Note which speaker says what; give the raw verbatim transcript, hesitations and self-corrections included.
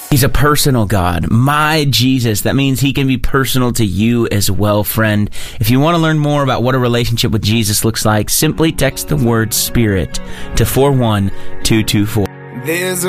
Speaker 1: He's a personal God, my Jesus. That means he can be personal to you as well, friend. If you want to learn more about what a relationship with Jesus looks like, simply text the word SPIRIT to four one two two four.
Speaker 2: There's a